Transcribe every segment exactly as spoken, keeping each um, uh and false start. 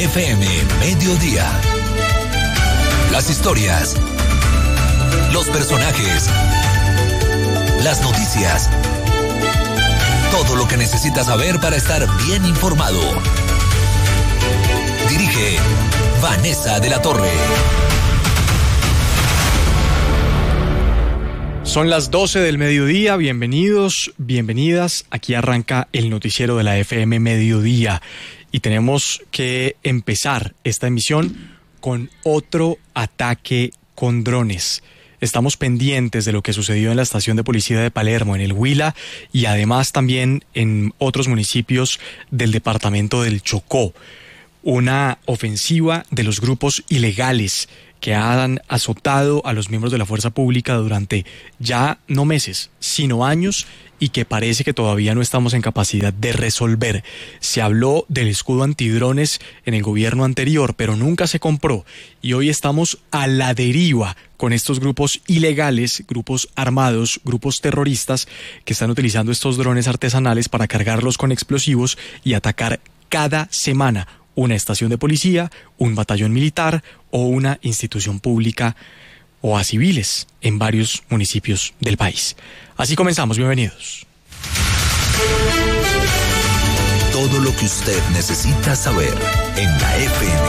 F M Mediodía. Las historias, los personajes, las noticias, todo lo que necesitas saber para estar bien informado. Dirige Vanessa de la Torre. Son las doce del mediodía, bienvenidos, bienvenidas. Aquí arranca el noticiero de la F M Mediodía y tenemos que empezar esta emisión con otro ataque con drones. Estamos pendientes de lo que sucedió en la estación de policía de Palermo, en el Huila, y además también en otros municipios del departamento del Chocó. Una ofensiva de los grupos ilegales que han azotado a los miembros de la fuerza pública durante ya no meses, sino años, y que parece que todavía no estamos en capacidad de resolver. Se habló del escudo antidrones en el gobierno anterior, pero nunca se compró, y hoy estamos a la deriva con estos grupos ilegales, grupos armados, grupos terroristas que están utilizando estos drones artesanales para cargarlos con explosivos y atacar cada semana una estación de policía, un batallón militar o una institución pública o a civiles en varios municipios del país. Así comenzamos, bienvenidos. Todo lo que usted necesita saber en la F M.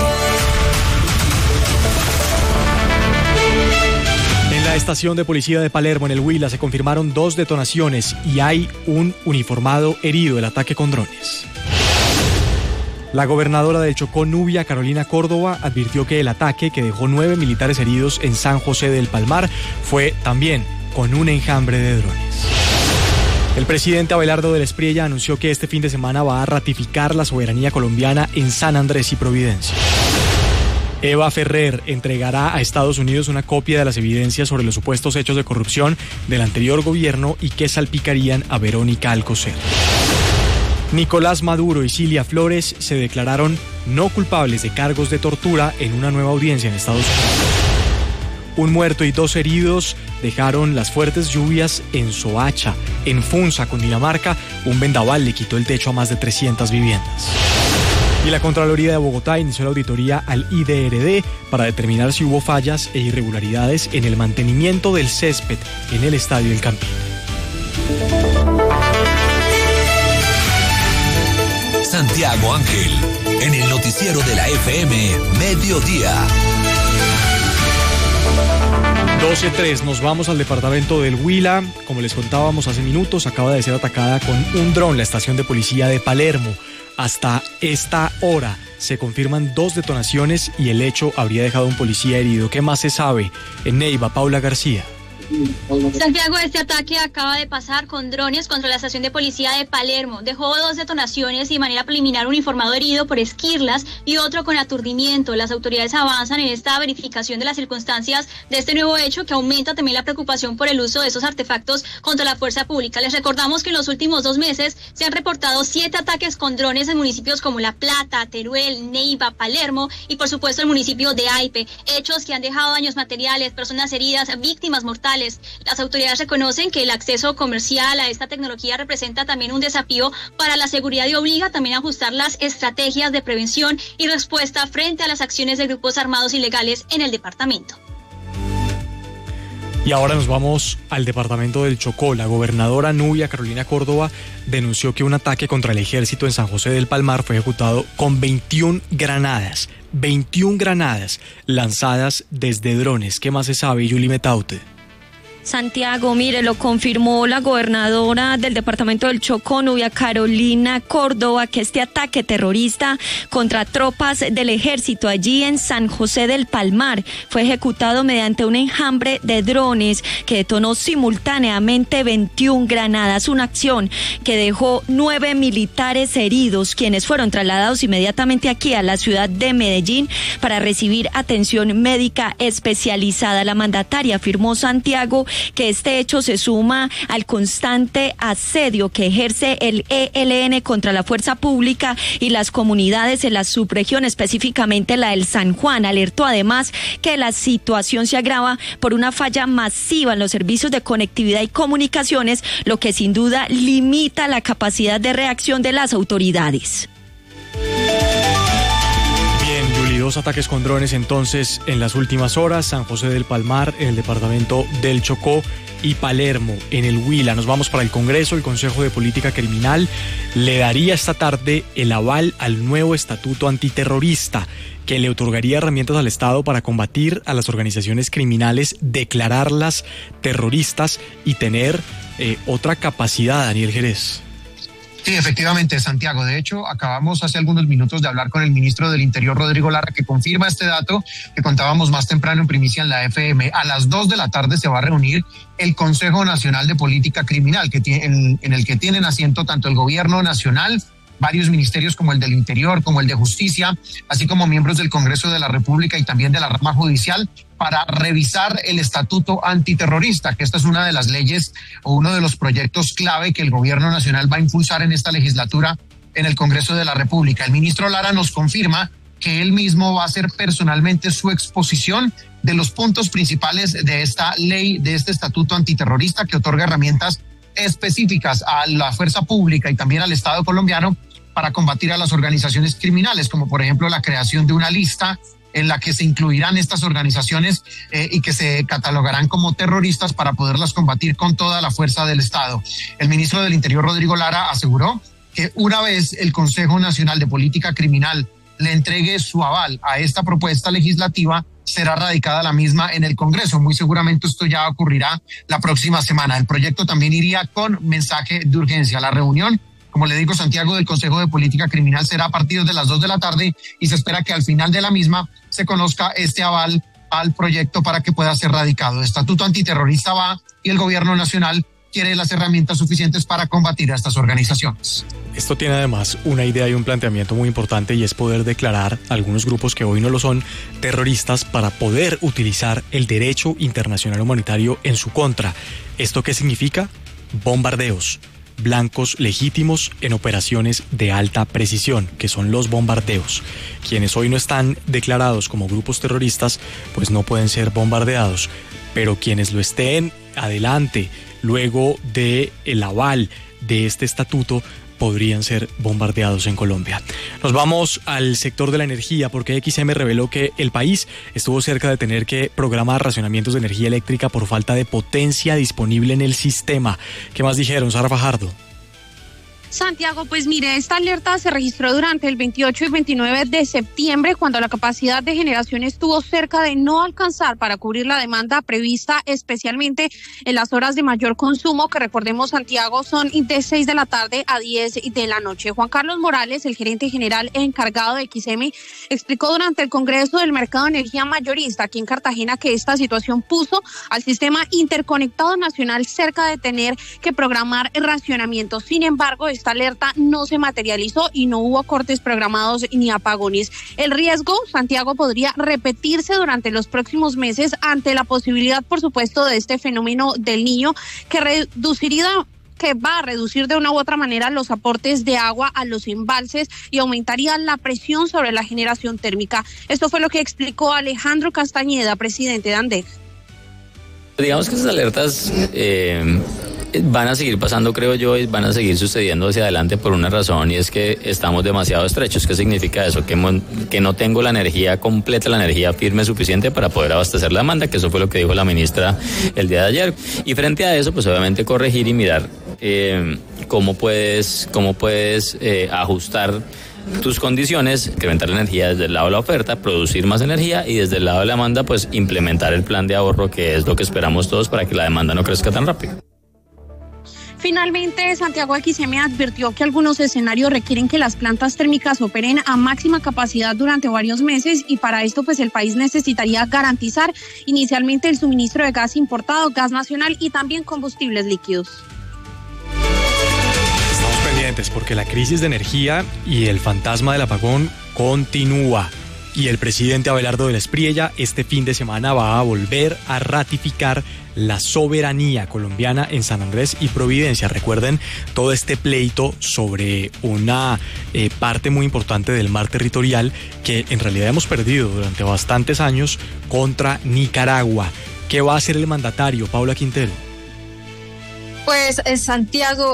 En la estación de policía de Palermo, en el Huila, se confirmaron dos detonaciones y hay un uniformado herido del ataque con drones. La gobernadora del Chocó, Nubia Carolina Córdoba, advirtió que el ataque, que dejó nueve militares heridos en San José del Palmar, fue también con un enjambre de drones. El presidente Abelardo del Espriella anunció que este fin de semana va a ratificar la soberanía colombiana en San Andrés y Providencia. Eva Ferrer entregará a Estados Unidos una copia de las evidencias sobre los supuestos hechos de corrupción del anterior gobierno y que salpicarían a Verónica Alcocer. Nicolás Maduro y Cilia Flores se declararon no culpables de cargos de tortura en una nueva audiencia en Estados Unidos. Un muerto y dos heridos dejaron las fuertes lluvias en Soacha. En Funza, Cundinamarca, un vendaval le quitó el techo a más de trescientas viviendas. Y la Contraloría de Bogotá inició la auditoría al I D R D para determinar si hubo fallas e irregularidades en el mantenimiento del césped en el Estadio El Campín. Santiago Ángel, en el noticiero de la F M Mediodía. doce tres, nos vamos al departamento del Huila. Como les contábamos hace minutos, acaba de ser atacada con un dron la estación de policía de Palermo. Hasta esta hora se confirman dos detonaciones y el hecho habría dejado a un policía herido. ¿Qué más se sabe? En Neiva, Paula García. Santiago, este ataque acaba de pasar con drones contra la estación de policía de Palermo. Dejó dos detonaciones y de manera preliminar un informado herido por esquirlas y otro con aturdimiento. Las autoridades avanzan en esta verificación de las circunstancias de este nuevo hecho, que aumenta también la preocupación por el uso de esos artefactos contra la fuerza pública. Les recordamos que en los últimos dos meses se han reportado siete ataques con drones en municipios como La Plata, Teruel, Neiva, Palermo y por supuesto el municipio de Aipe. Hechos que han dejado daños materiales, personas heridas, víctimas mortales. Las autoridades reconocen que el acceso comercial a esta tecnología representa también un desafío para la seguridad y obliga también a ajustar las estrategias de prevención y respuesta frente a las acciones de grupos armados ilegales en el departamento. Y ahora nos vamos al departamento del Chocó. La gobernadora Nubia Carolina Córdoba denunció que un ataque contra el ejército en San José del Palmar fue ejecutado con veintiuna granadas. veintiuna granadas lanzadas desde drones. ¿Qué más se sabe, Yuli Metaute? Santiago, mire, lo confirmó la gobernadora del departamento del Chocó, Nubia Carolina Córdoba, que este ataque terrorista contra tropas del ejército allí en San José del Palmar fue ejecutado mediante un enjambre de drones que detonó simultáneamente veintiuna granadas, una acción que dejó nueve militares heridos, quienes fueron trasladados inmediatamente aquí a la ciudad de Medellín para recibir atención médica especializada. La mandataria afirmó, Santiago, que este hecho se suma al constante asedio que ejerce el E L N contra la fuerza pública y las comunidades en la subregión, específicamente la del San Juan. Alertó además que la situación se agrava por una falla masiva en los servicios de conectividad y comunicaciones, lo que sin duda limita la capacidad de reacción de las autoridades. dos ataques con drones entonces en las últimas horas, San José del Palmar en el departamento del Chocó y Palermo en el Huila. Nos vamos para el Congreso. El Consejo de Política Criminal le daría esta tarde el aval al nuevo estatuto antiterrorista que le otorgaría herramientas al Estado para combatir a las organizaciones criminales, declararlas terroristas y tener eh, otra capacidad, Daniel Jerez. Sí, efectivamente, Santiago. De hecho, acabamos hace algunos minutos de hablar con el ministro del Interior, Rodrigo Lara, que confirma este dato que contábamos más temprano en primicia en la F M. A las dos de la tarde se va a reunir el Consejo Nacional de Política Criminal, que tiene, en, en el que tienen asiento tanto el Gobierno Nacional, varios ministerios como el del Interior, como el de Justicia, así como miembros del Congreso de la República y también de la rama judicial, para revisar el estatuto antiterrorista, que esta es una de las leyes o uno de los proyectos clave que el Gobierno Nacional va a impulsar en esta legislatura en el Congreso de la República. El ministro Lara nos confirma que él mismo va a hacer personalmente su exposición de los puntos principales de esta ley, de este estatuto antiterrorista que otorga herramientas específicas a la fuerza pública y también al Estado colombiano para combatir a las organizaciones criminales, como por ejemplo la creación de una lista en la que se incluirán estas organizaciones eh, y que se catalogarán como terroristas para poderlas combatir con toda la fuerza del Estado. El ministro del Interior, Rodrigo Lara, aseguró que una vez el Consejo Nacional de Política Criminal le entregue su aval a esta propuesta legislativa, será radicada la misma en el Congreso. Muy seguramente esto ya ocurrirá la próxima semana. El proyecto también iría con mensaje de urgencia. La reunión, como le digo, Santiago, del Consejo de Política Criminal será a partir de las dos de la tarde y se espera que al final de la misma se conozca este aval al proyecto para que pueda ser radicado. El estatuto antiterrorista va y el Gobierno Nacional quiere las herramientas suficientes para combatir a estas organizaciones. Esto tiene además una idea y un planteamiento muy importante, y es poder declarar a algunos grupos que hoy no lo son terroristas para poder utilizar el derecho internacional humanitario en su contra. ¿Esto qué significa? Bombardeos. Blancos legítimos en operaciones de alta precisión, que son los bombardeos. Quienes hoy no están declarados como grupos terroristas, pues no pueden ser bombardeados, pero quienes lo estén, adelante, luego de el aval de este estatuto, podrían ser bombardeados en Colombia. Nos vamos al sector de la energía, porque X M reveló que el país estuvo cerca de tener que programar racionamientos de energía eléctrica por falta de potencia disponible en el sistema. ¿Qué más dijeron, Sara Fajardo? Santiago, pues mire, esta alerta se registró durante el veintiocho y veintinueve de septiembre, cuando la capacidad de generación estuvo cerca de no alcanzar para cubrir la demanda prevista, especialmente en las horas de mayor consumo, que recordemos, Santiago, son de seis de la tarde a diez de la noche. Juan Carlos Morales, el gerente general encargado de X M, explicó durante el Congreso del Mercado de Energía Mayorista aquí en Cartagena que esta situación puso al sistema interconectado nacional cerca de tener que programar racionamientos. Sin embargo, esta alerta no se materializó y no hubo cortes programados ni apagones. El riesgo, Santiago, podría repetirse durante los próximos meses ante la posibilidad, por supuesto, de este fenómeno del Niño, que reduciría que va a reducir de una u otra manera los aportes de agua a los embalses y aumentaría la presión sobre la generación térmica. Esto fue lo que explicó Alejandro Castañeda, presidente de ANDEC. Digamos que esas alertas eh, van a seguir pasando, creo yo, y van a seguir sucediendo hacia adelante por una razón, y es que estamos demasiado estrechos. ¿Qué significa eso? Que, que no tengo la energía completa, la energía firme suficiente para poder abastecer la demanda, que eso fue lo que dijo la ministra el día de ayer. Y frente a eso, pues obviamente corregir y mirar eh, cómo puedes, cómo puedes eh, ajustar tus condiciones, incrementar la energía desde el lado de la oferta, producir más energía, y desde el lado de la demanda, pues implementar el plan de ahorro, que es lo que esperamos todos para que la demanda no crezca tan rápido. Finalmente, Santiago, X M advirtió que algunos escenarios requieren que las plantas térmicas operen a máxima capacidad durante varios meses, y para esto pues el país necesitaría garantizar inicialmente el suministro de gas importado, gas nacional y también combustibles líquidos. Porque la crisis de energía y el fantasma del apagón continúa, y el presidente Abelardo del Espriella este fin de semana va a volver a ratificar la soberanía colombiana en San Andrés y Providencia. Recuerden todo este pleito sobre una eh, parte muy importante del mar territorial que en realidad hemos perdido durante bastantes años contra Nicaragua. ¿Qué va a hacer el mandatario, Paula Quintero? Pues eh, Santiago,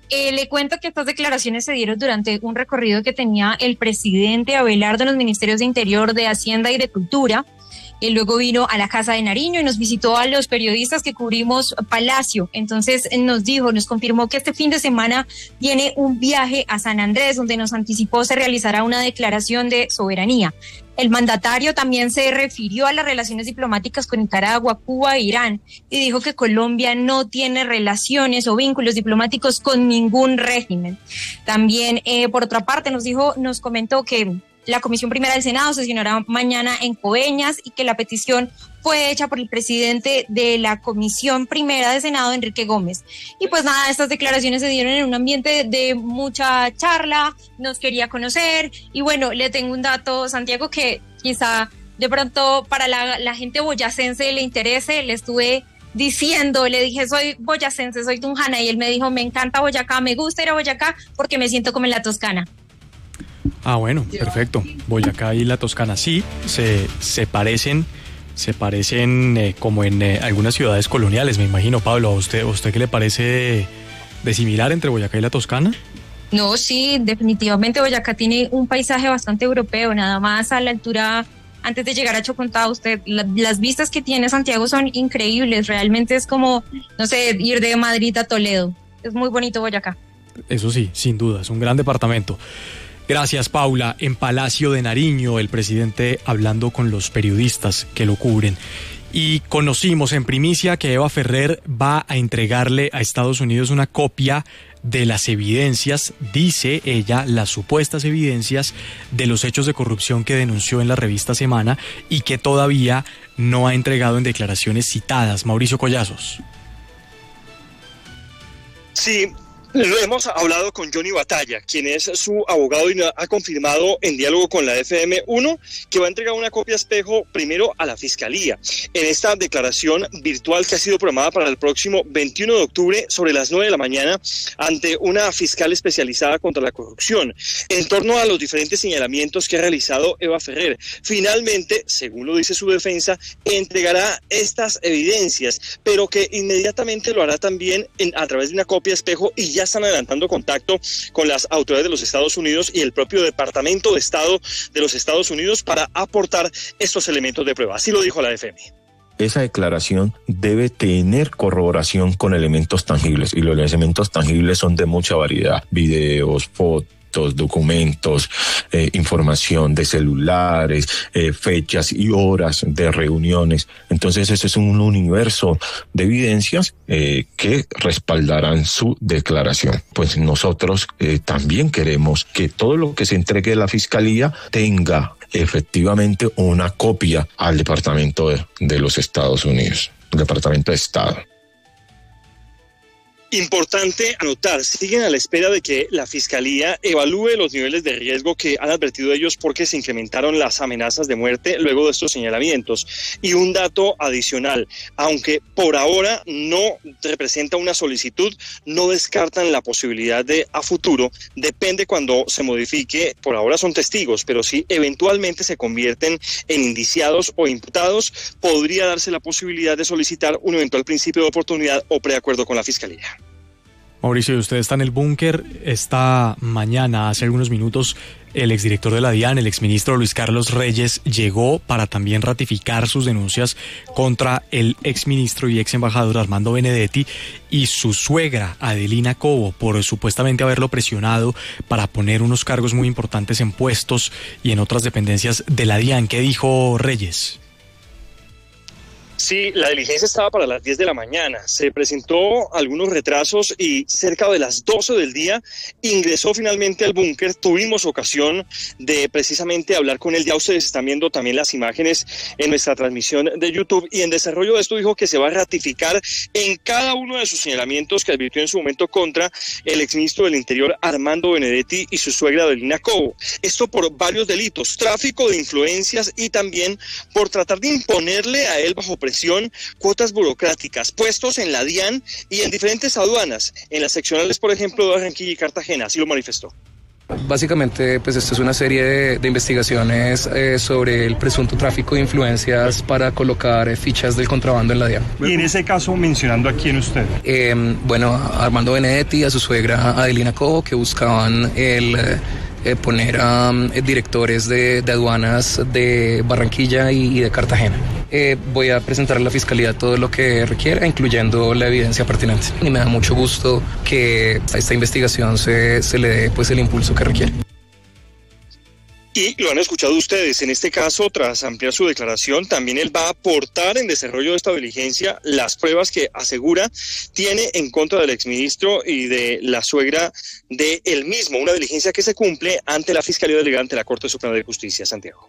Eh, le cuento que estas declaraciones se dieron durante un recorrido que tenía el presidente Abelardo en los ministerios de Interior, de Hacienda y de Cultura. Él luego vino a la Casa de Nariño y nos visitó a los periodistas que cubrimos Palacio. Entonces nos dijo, nos confirmó que este fin de semana viene un viaje a San Andrés, donde nos anticipó se realizará una declaración de soberanía. El mandatario también se refirió a las relaciones diplomáticas con Nicaragua, Cuba e Irán y dijo que Colombia no tiene relaciones o vínculos diplomáticos con ningún régimen. También, eh, por otra parte, nos dijo, nos comentó que la Comisión Primera del Senado sesionará mañana en Coveñas y que la petición fue hecha por el presidente de la Comisión Primera del Senado, Enrique Gómez. Y pues nada, estas declaraciones se dieron en un ambiente de, de mucha charla, nos quería conocer y bueno, le tengo un dato, Santiago, que quizá de pronto para la, la gente boyacense le interese. Le estuve diciendo, le dije, soy boyacense, soy tunjana, y él me dijo, me encanta Boyacá, me gusta ir a Boyacá porque me siento como en la Toscana. Ah, bueno, perfecto. Boyacá y la Toscana sí, se, se parecen, se parecen eh, como en eh, algunas ciudades coloniales, me imagino. Pablo, ¿a usted, a usted qué le parece de similar entre Boyacá y la Toscana? No, sí, definitivamente Boyacá tiene un paisaje bastante europeo, nada más a la altura, antes de llegar a Chocontá, usted, la, las vistas que tiene Santiago son increíbles, realmente es como, no sé, ir de Madrid a Toledo, es muy bonito Boyacá. Eso sí, sin duda, es un gran departamento. Gracias, Paula. En Palacio de Nariño, el presidente hablando con los periodistas que lo cubren. Y conocimos en primicia que Eva Ferrer va a entregarle a Estados Unidos una copia de las evidencias, dice ella, las supuestas evidencias de los hechos de corrupción que denunció en la revista Semana y que todavía no ha entregado en declaraciones citadas. Mauricio Collazos. Sí. Lo hemos hablado con Johnny Batalla, quien es su abogado y ha confirmado en diálogo con la F M uno que va a entregar una copia espejo primero a la Fiscalía en esta declaración virtual que ha sido programada para el próximo veintiuno de octubre sobre las nueve de la mañana ante una fiscal especializada contra la corrupción en torno a los diferentes señalamientos que ha realizado Eva Ferrer. Finalmente, según lo dice su defensa, entregará estas evidencias, pero que inmediatamente lo hará también en, a través de una copia espejo y ya están adelantando contacto con las autoridades de los Estados Unidos y el propio Departamento de Estado de los Estados Unidos para aportar estos elementos de prueba. Así lo dijo la F M. Esa declaración debe tener corroboración con elementos tangibles, y los elementos tangibles son de mucha variedad: videos, fotos, documentos, eh, información de celulares, eh, fechas y horas de reuniones. Entonces ese es un universo de evidencias eh, que respaldarán su declaración. Pues nosotros eh, también queremos que todo lo que se entregue a la Fiscalía tenga efectivamente una copia al Departamento de, de los Estados Unidos, el Departamento de Estado. Importante anotar, siguen a la espera de que la Fiscalía evalúe los niveles de riesgo que han advertido ellos porque se incrementaron las amenazas de muerte luego de estos señalamientos. Y un dato adicional, aunque por ahora no representa una solicitud, no descartan la posibilidad de a futuro, depende cuando se modifique, por ahora son testigos, pero si eventualmente se convierten en indiciados o imputados, podría darse la posibilidad de solicitar un eventual principio de oportunidad o preacuerdo con la Fiscalía. Mauricio, usted está en el búnker. Esta mañana, hace algunos minutos, el exdirector de la DIAN, el exministro Luis Carlos Reyes, llegó para también ratificar sus denuncias contra el exministro y ex embajador Armando Benedetti y su suegra Adelina Cobo por supuestamente haberlo presionado para poner unos cargos muy importantes en puestos y en otras dependencias de la DIAN. ¿Qué dijo Reyes? Sí, la diligencia estaba para las diez de la mañana, se presentó algunos retrasos y cerca de las doce del día ingresó finalmente al búnker. Tuvimos ocasión de precisamente hablar con él, ya ustedes están viendo también las imágenes en nuestra transmisión de YouTube, y en desarrollo de esto dijo que se va a ratificar en cada uno de sus señalamientos que advirtió en su momento contra el exministro del Interior Armando Benedetti y su suegra Adelina Cobo. Esto por varios delitos: tráfico de influencias y también por tratar de imponerle a él bajo presión cuotas burocráticas, puestos en la DIAN y en diferentes aduanas, en las seccionales, por ejemplo, de Barranquilla y Cartagena. Así lo manifestó. Básicamente, pues esto es una serie de, de investigaciones eh, sobre el presunto tráfico de influencias para colocar eh, fichas del contrabando en la DIAN. Y en ese caso, mencionando a quién usted. Eh, bueno, a Armando Benedetti y a su suegra Adelina Cobo, que buscaban el eh, poner a um, directores de, de aduanas de Barranquilla y, y de Cartagena. Eh, voy a presentar a la Fiscalía todo lo que requiera, incluyendo la evidencia pertinente. Y me da mucho gusto que a esta investigación se, se le dé pues, el impulso que requiere. Y lo han escuchado ustedes, en este caso, tras ampliar su declaración, también él va a aportar en desarrollo de esta diligencia las pruebas que asegura tiene en contra del exministro y de la suegra de él mismo, una diligencia que se cumple ante la Fiscalía Delegada ante la Corte Suprema de Justicia. Santiago.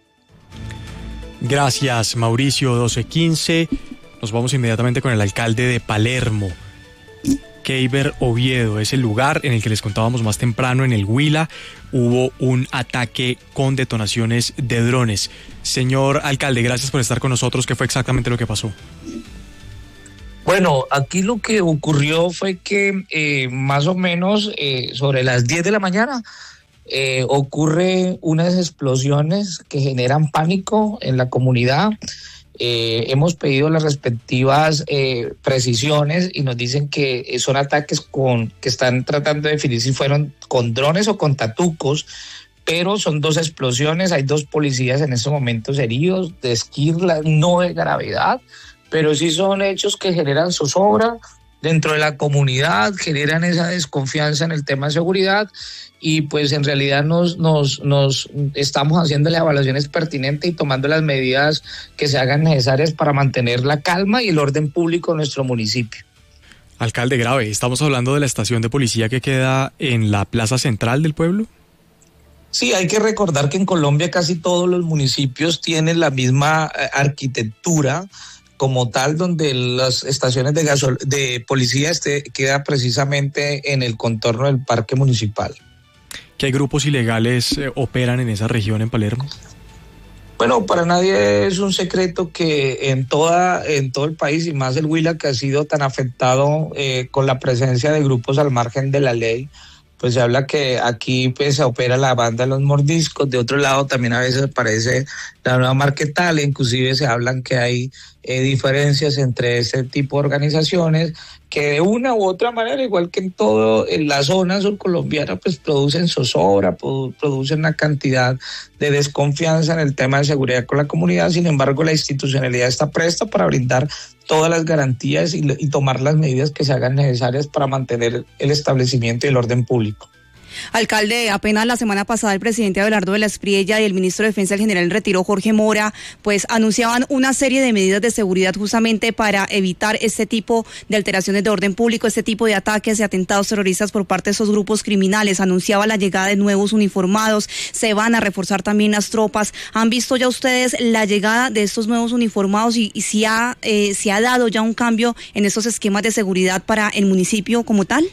Gracias, Mauricio. doce quince. Nos vamos inmediatamente con el alcalde de Palermo. Keiber Oviedo es el lugar en el que les contábamos más temprano, en el Huila. Hubo un ataque con detonaciones de drones. Señor alcalde, gracias por estar con nosotros. ¿Qué fue exactamente lo que pasó? Bueno, aquí lo que ocurrió fue que eh, más o menos eh, sobre las diez de la mañana eh, ocurre unas explosiones que generan pánico en la comunidad. Eh, hemos pedido las respectivas eh, precisiones y nos dicen que son ataques con que están tratando de definir si fueron con drones o con tatucos, pero son dos explosiones, hay dos policías en estos momentos heridos, de esquirla, no de gravedad, pero sí son hechos que generan zozobra dentro de la comunidad, generan esa desconfianza en el tema de seguridad y pues en realidad nos, nos, nos estamos haciendo las evaluaciones pertinentes y tomando las medidas que se hagan necesarias para mantener la calma y el orden público en nuestro municipio. Alcalde, grave, estamos hablando de la estación de policía que queda en la plaza central del pueblo. Sí, hay que recordar que en Colombia casi todos los municipios tienen la misma arquitectura como tal, donde las estaciones de gasol de policía este, queda precisamente en el contorno del parque municipal. ¿Qué grupos ilegales eh, operan en esa región en Palermo? Bueno, para nadie es un secreto que en toda en todo el país y más el Huila, que ha sido tan afectado eh, con la presencia de grupos al margen de la ley, pues se habla que aquí pues opera la banda de los mordiscos. De otro lado también a veces aparece la nueva Marquetale, inclusive se hablan que hay eh, diferencias entre ese tipo de organizaciones que de una u otra manera, igual que en todo en la zona surcolombiana, pues producen zozobra, producen una cantidad de desconfianza en el tema de seguridad con la comunidad. Sin embargo, la institucionalidad está presta para brindar todas las garantías y, y tomar las medidas que se hagan necesarias para mantener el establecimiento y el orden público. Alcalde, apenas la semana pasada el presidente Abelardo de la Espriella y el ministro de Defensa, el general en retiro Jorge Mora, pues anunciaban una serie de medidas de seguridad justamente para evitar este tipo de alteraciones de orden público, este tipo de ataques y atentados terroristas por parte de esos grupos criminales. Anunciaba la llegada de nuevos uniformados, se van a reforzar también las tropas. ¿Han visto ya ustedes la llegada de estos nuevos uniformados y, y si ha, eh, si ha dado ya un cambio en estos esquemas de seguridad para el municipio como tal?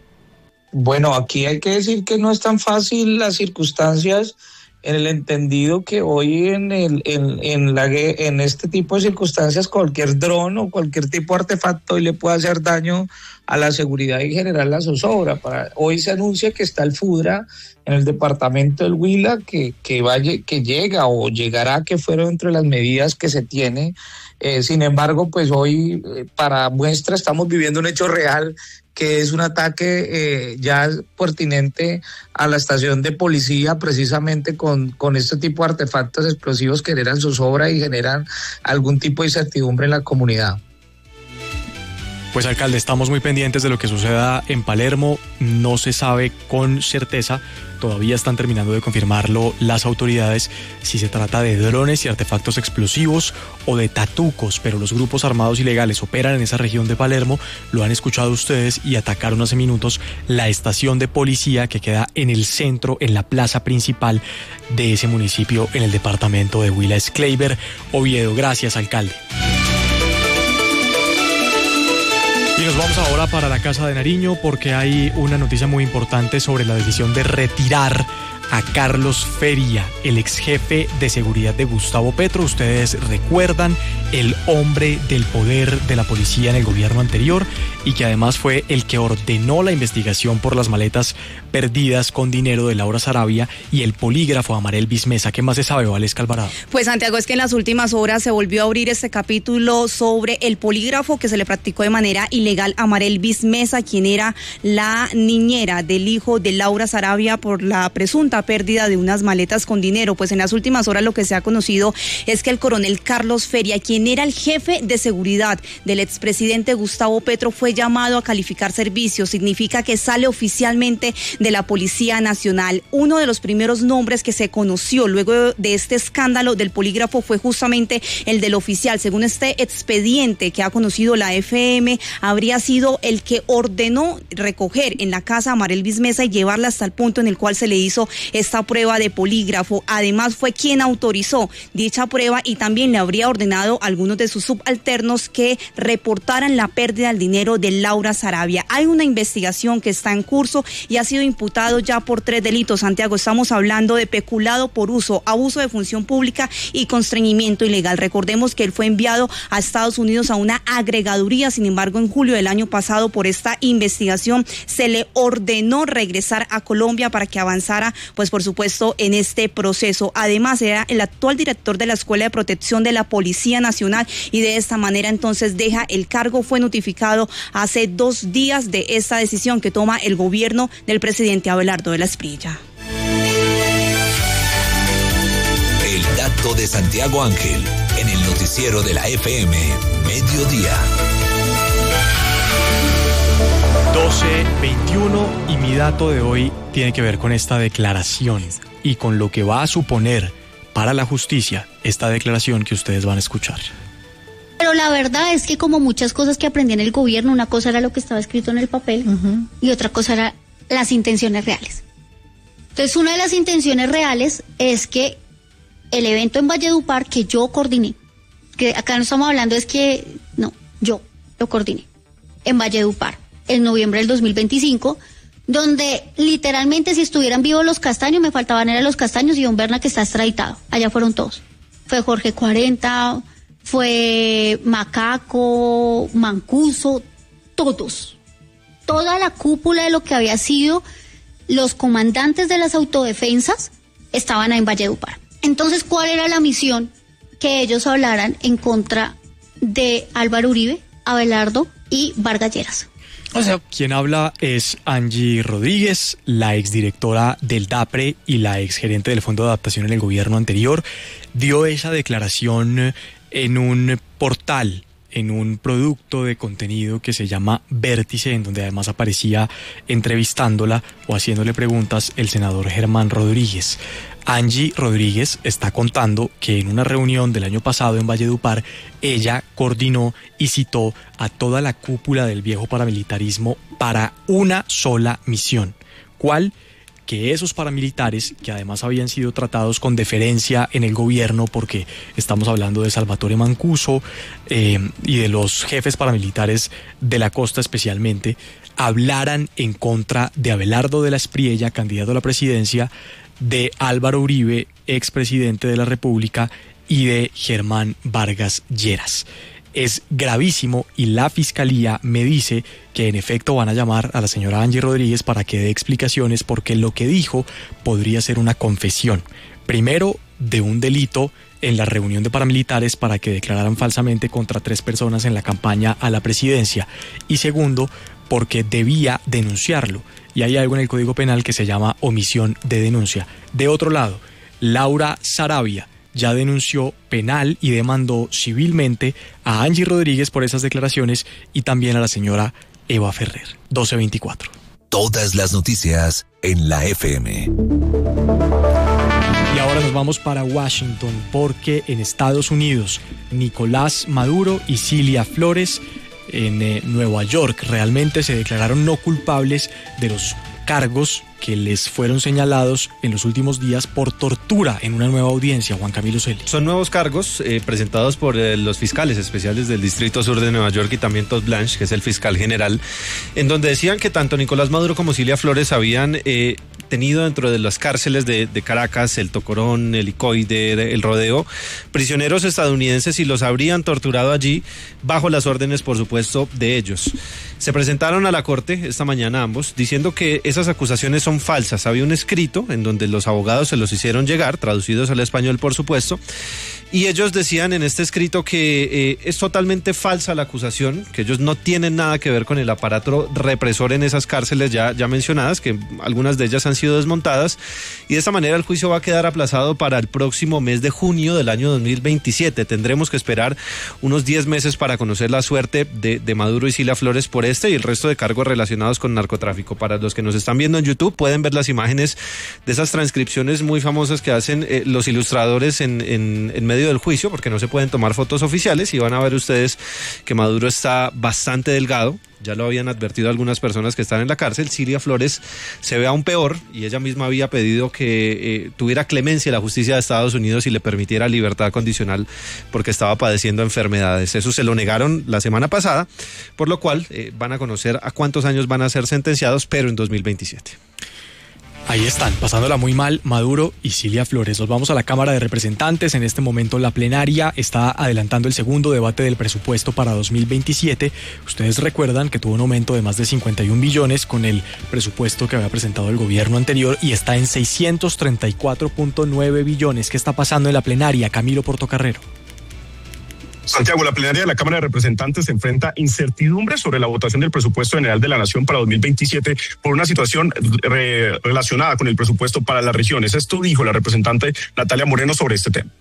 Bueno, aquí hay que decir que no es tan fácil las circunstancias, en el entendido que hoy en el en, en, la, en este tipo de circunstancias cualquier dron o cualquier tipo de artefacto hoy le puede hacer daño a la seguridad y generar la zozobra. Para, hoy se anuncia que está el FUDRA en el departamento del Huila, que, que, vaya, que llega o llegará, que fueron entre las medidas que se tiene. Eh, sin embargo, pues hoy eh, para muestra estamos viviendo un hecho real, que es un ataque eh, ya pertinente a la estación de policía, precisamente con, con este tipo de artefactos explosivos que generan zozobra y generan algún tipo de incertidumbre en la comunidad. Pues alcalde, estamos muy pendientes de lo que suceda en Palermo. No se sabe con certeza, todavía están terminando de confirmarlo las autoridades, si se trata de drones y artefactos explosivos o de tatucos, pero los grupos armados ilegales operan en esa región de Palermo, lo han escuchado ustedes, y atacaron hace minutos la estación de policía que queda en el centro, en la plaza principal de ese municipio, en el departamento de Huila. Es Keiber Oviedo. Gracias, alcalde. Y nos vamos ahora para la Casa de Nariño porque hay una noticia muy importante sobre la decisión de retirar a Carlos Feria, el ex jefe de seguridad de Gustavo Petro. Ustedes recuerdan, el hombre del poder de la policía en el gobierno anterior y que además fue el que ordenó la investigación por las maletas perdidas con dinero de Laura Sarabia y el polígrafo a Marel Bismesa. ¿Qué más se sabe, Valesca Alvarado? Pues, Santiago, es que en las últimas horas se volvió a abrir este capítulo sobre el polígrafo que se le practicó de manera ilegal a Marel Bismesa, quien era la niñera del hijo de Laura Sarabia por la presunta pérdida de unas maletas con dinero. Pues en las últimas horas lo que se ha conocido es que el coronel Carlos Feria, quien era el jefe de seguridad del expresidente Gustavo Petro, fue llamado a calificar servicios. Significa que sale oficialmente de la Policía Nacional. Uno de los primeros nombres que se conoció luego de este escándalo del polígrafo fue justamente el del oficial. Según este expediente que ha conocido la F M, habría sido el que ordenó recoger en la casa a Marel Bismesa y llevarla hasta el punto en el cual se le hizo esta prueba de polígrafo. Además, fue quien autorizó dicha prueba y también le habría ordenado a algunos de sus subalternos que reportaran la pérdida del dinero de Laura Sarabia. Hay una investigación que está en curso y ha sido imputado ya por tres delitos. Santiago, estamos hablando de peculado por uso, abuso de función pública y constreñimiento ilegal. Recordemos que él fue enviado a Estados Unidos a una agregaduría. Sin embargo, en julio del año pasado, por esta investigación, se le ordenó regresar a Colombia para que avanzara, pues por supuesto, en este proceso. Además, era el actual director de la Escuela de Protección de la Policía Nacional y de esta manera entonces deja el cargo. Fue notificado hace dos días de esta decisión que toma el gobierno del presidente Abelardo de la Espriella. El dato de Santiago Ángel en el noticiero de la F M Mediodía. doce veintiuno y mi dato de hoy tiene que ver con esta declaración y con lo que va a suponer para la justicia esta declaración que ustedes van a escuchar. Pero la verdad es que, como muchas cosas que aprendí en el gobierno, una cosa era lo que estaba escrito en el papel uh-huh. y otra cosa era las intenciones reales. Entonces, una de las intenciones reales es que el evento en Valledupar que yo coordiné, que acá no estamos hablando es que, no, yo lo coordiné, en Valledupar, en noviembre del dos mil veinticinco, donde literalmente si estuvieran vivos los Castaños, me faltaban eran los Castaños y don Berna, que está extraditado. Allá fueron todos. Fue Jorge cuarenta, fue Macaco, Mancuso, todos. Toda la cúpula de lo que había sido los comandantes de las autodefensas estaban ahí en Valledupar. Entonces, ¿cuál era la misión? Que ellos hablaran en contra de Álvaro Uribe, Abelardo y Vargas Lleras. O sea, quien habla es Angie Rodríguez, la exdirectora del DAPRE y la exgerente del Fondo de Adaptación en el gobierno anterior. Dio esa declaración en un portal, en un producto de contenido que se llama Vértice, en donde además aparecía entrevistándola o haciéndole preguntas el senador Germán Rodríguez. Angie Rodríguez está contando que en una reunión del año pasado en Valledupar, ella coordinó y citó a toda la cúpula del viejo paramilitarismo para una sola misión. ¿Cuál? Que esos paramilitares, que además habían sido tratados con deferencia en el gobierno, porque estamos hablando de Salvatore Mancuso eh, y de los jefes paramilitares de la costa especialmente, hablaran en contra de Abelardo de la Espriella, candidato a la presidencia, de Álvaro Uribe, expresidente de la República, y de Germán Vargas Lleras. Es gravísimo y la fiscalía me dice que en efecto van a llamar a la señora Angie Rodríguez para que dé explicaciones, porque lo que dijo podría ser una confesión. Primero, de un delito en la reunión de paramilitares para que declararan falsamente contra tres personas en la campaña a la presidencia. Y segundo, porque debía denunciarlo. Y hay algo en el Código Penal que se llama omisión de denuncia. De otro lado, Laura Sarabia ya denunció penal y demandó civilmente a Angie Rodríguez por esas declaraciones y también a la señora Eva Ferrer. doce veinticuatro. Todas las noticias en la F M. Y ahora nos vamos para Washington, porque en Estados Unidos, Nicolás Maduro y Cilia Flores en eh, Nueva York realmente se declararon no culpables de los cargos que les fueron señalados en los últimos días por tortura en una nueva audiencia. Juan Camilo Celi. Son nuevos cargos eh, presentados por eh, los fiscales especiales del Distrito Sur de Nueva York y también Todd Blanche, que es el fiscal general, en donde decían que tanto Nicolás Maduro como Cilia Flores habían eh, tenido dentro de las cárceles de, de Caracas, el Tocorón, el Icoide, el Rodeo, prisioneros estadounidenses y los habrían torturado allí bajo las órdenes, por supuesto, de ellos. Se presentaron a la corte esta mañana ambos diciendo que esas acusaciones son falsas. Había un escrito en donde los abogados se los hicieron llegar, traducidos al español, por supuesto, y ellos decían en este escrito que eh, es totalmente falsa la acusación, que ellos no tienen nada que ver con el aparato represor en esas cárceles ya, ya mencionadas, que algunas de ellas han sido desmontadas, y de esta manera el juicio va a quedar aplazado para el próximo mes de junio del año dos mil veintisiete. Tendremos que esperar unos diez meses para conocer la suerte de, de Maduro y Cilia Flores por este y el resto de cargos relacionados con narcotráfico. Para los que nos están viendo en YouTube, pueden ver las imágenes de esas transcripciones muy famosas que hacen eh, los ilustradores en, en, en medio del juicio, porque no se pueden tomar fotos oficiales, y van a ver ustedes que Maduro está bastante delgado. Ya lo habían advertido algunas personas que están en la cárcel. Cilia Flores se ve aún peor y ella misma había pedido que eh, tuviera clemencia la justicia de Estados Unidos y le permitiera libertad condicional porque estaba padeciendo enfermedades. Eso se lo negaron la semana pasada, por lo cual eh, van a conocer a cuántos años van a ser sentenciados, pero en dos mil veintisiete. Ahí están, pasándola muy mal, Maduro y Cilia Flores. Nos vamos a la Cámara de Representantes. En este momento la plenaria está adelantando el segundo debate del presupuesto para dos mil veintisiete. Ustedes recuerdan que tuvo un aumento de más de cincuenta y un billones con el presupuesto que había presentado el gobierno anterior y está en seiscientos treinta y cuatro punto nueve billones. ¿Qué está pasando en la plenaria? Camilo Portocarrero. Santiago, la plenaria de la Cámara de Representantes se enfrenta incertidumbre sobre la votación del presupuesto general de la Nación para dos mil veintisiete por una situación re relacionada con el presupuesto para las regiones. Esto dijo la representante Natalia Moreno sobre este tema.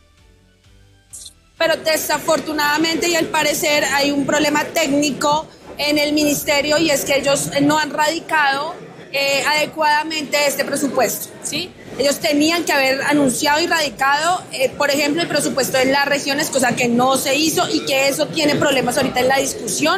Pero desafortunadamente y al parecer hay un problema técnico en el ministerio y es que ellos no han radicado eh, adecuadamente este presupuesto, ¿sí? Ellos tenían que haber anunciado y radicado, eh, por ejemplo, el presupuesto de las regiones, cosa que no se hizo y que eso tiene problemas ahorita en la discusión.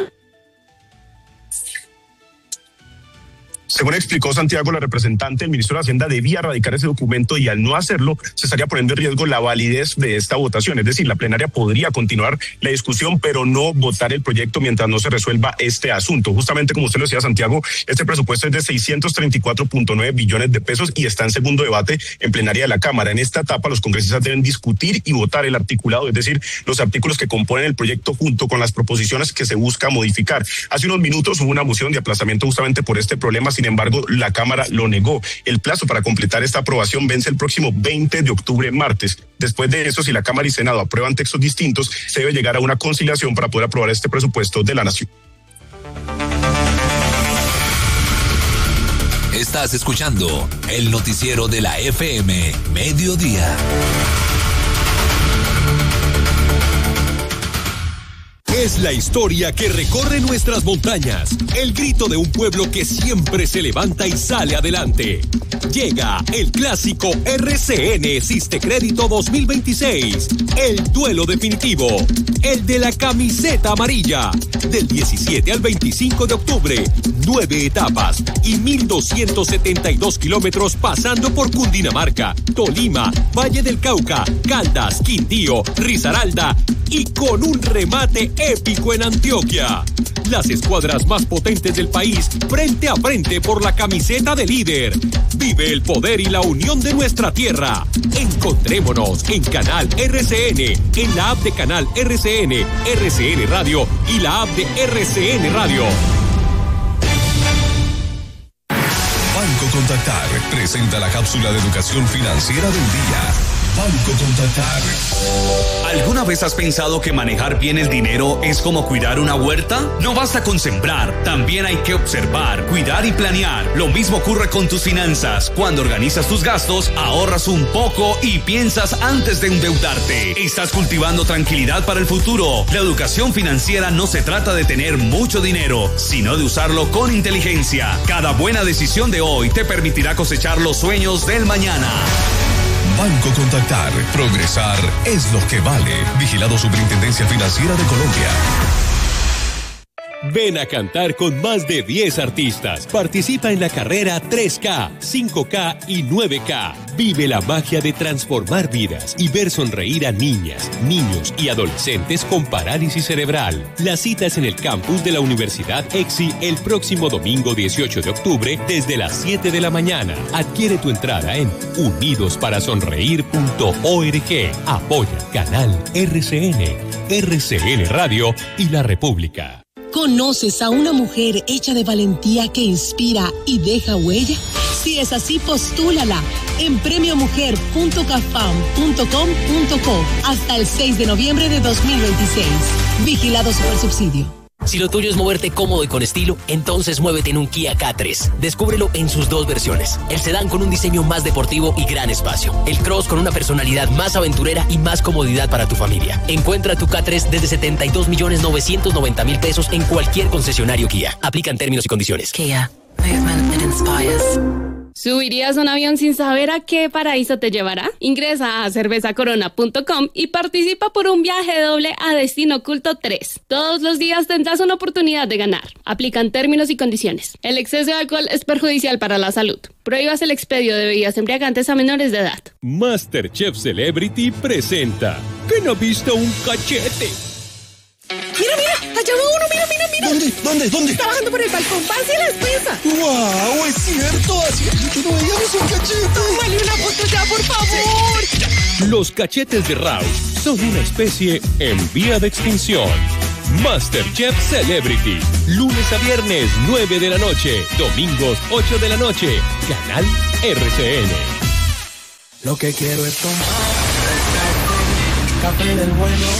Según explicó Santiago, la representante, el ministro de Hacienda debía radicar ese documento y al no hacerlo se estaría poniendo en riesgo la validez de esta votación. Es decir, la plenaria podría continuar la discusión, pero no votar el proyecto mientras no se resuelva este asunto. Justamente como usted lo decía, Santiago, este presupuesto es de seiscientos treinta y cuatro punto nueve billones de pesos y está en segundo debate en plenaria de la Cámara. En esta etapa, los congresistas deben discutir y votar el articulado, es decir, los artículos que componen el proyecto junto con las proposiciones que se busca modificar. Hace unos minutos hubo una moción de aplazamiento justamente por este problema. Sin embargo, la Cámara lo negó. El plazo para completar esta aprobación vence el próximo veinte de octubre, martes. Después de eso, si la Cámara y Senado aprueban textos distintos, se debe llegar a una conciliación para poder aprobar este presupuesto de la Nación. Estás escuchando el noticiero de la F M Mediodía. Es la historia que recorre nuestras montañas, el grito de un pueblo que siempre se levanta y sale adelante. Llega el clásico R C N Siste Crédito dos mil veintiséis, el duelo definitivo, el de la camiseta amarilla, del diecisiete al veinticinco de octubre, nueve etapas y mil doscientos setenta y dos kilómetros pasando por Cundinamarca, Tolima, Valle del Cauca, Caldas, Quindío, Risaralda y con un remate épico en Antioquia. Las escuadras más potentes del país frente a frente por la camiseta de líder. Vive el poder y la unión de nuestra tierra. Encontrémonos en Canal R C N, en la app de Canal R C N, R C N Radio y la app de R C N Radio. Banco Contactar presenta la cápsula de educación financiera del día. Banco Contactar. ¿Alguna vez has pensado que manejar bien el dinero es como cuidar una huerta? No basta con sembrar, también hay que observar, cuidar y planear. Lo mismo ocurre con tus finanzas. Cuando organizas tus gastos, ahorras un poco y piensas antes de endeudarte. Estás cultivando tranquilidad para el futuro. La educación financiera no se trata de tener mucho dinero, sino de usarlo con inteligencia. Cada buena decisión de hoy te permitirá cosechar los sueños del mañana. Banco Contactar. Progresar es lo que vale. Vigilado Superintendencia Financiera de Colombia. Ven a cantar con más de diez artistas. Participa en la carrera tres K, cinco K y nueve K. Vive la magia de transformar vidas y ver sonreír a niñas, niños y adolescentes con parálisis cerebral. La cita es en el campus de la Universidad EXI el próximo domingo dieciocho de octubre desde las siete de la mañana. Adquiere tu entrada en unidos para sonreír punto org. Apoya Canal R C N, R C N Radio y La República. ¿Conoces a una mujer hecha de valentía que inspira y deja huella? Si es así, postúlala en premio mujer punto cafam punto com punto co hasta el seis de noviembre de dos mil veintiséis. Vigilado Supersubsidio. Si lo tuyo es moverte cómodo y con estilo, entonces muévete en un Kia K tres. Descúbrelo en sus dos versiones. El sedán con un diseño más deportivo y gran espacio. El Cross con una personalidad más aventurera y más comodidad para tu familia. Encuentra tu K tres desde setenta y dos millones novecientos noventa mil pesos en cualquier concesionario Kia. Aplican términos y condiciones. Kia. Movement that inspires. ¿Subirías un avión sin saber a qué paraíso te llevará? Ingresa a cerveza corona punto com y participa por un viaje doble a Destino Oculto tres. Todos los días tendrás una oportunidad de ganar. Aplican términos y condiciones. El exceso de alcohol es perjudicial para la salud. Prohíbas el expendio de bebidas embriagantes a menores de edad. MasterChef Celebrity presenta ¿Quién ha visto un cachete? Mira, mira, allá va uno, mira, mira, mira. ¿Dónde? ¿Dónde? ¿Dónde? Está bajando por el balcón, pase la despensa. ¡Wow! Es cierto, hacía que no veíamos un cachete. Tómale una foto ya, por favor. Los cachetes de Rausch son una especie en vía de extinción. MasterChef Celebrity, lunes a viernes, nueve de la noche, domingos, ocho de la noche, Canal R C N. Lo que quiero es tomar café del bueno.